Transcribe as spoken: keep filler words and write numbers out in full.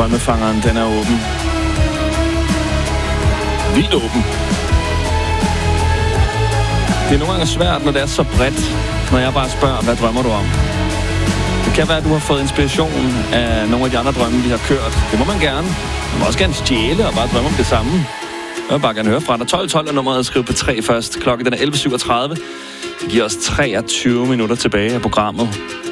Drømmefangeren, den er åben. Vildt åben. Det er nogle gange svært, når det er så bredt, når jeg bare spørger, hvad drømmer du om? Det kan være, at du har fået inspiration af nogle af de andre drømme, vi har kørt. Det må man gerne. Man må også gerne stjæle og bare drømme om det samme. Jeg vil bare gerne høre fra dig. tolv tolv er nummeret at skrive på tre først. Klokken den er elleve syvogtredive. Det giver os treogtyve minutter tilbage af programmet.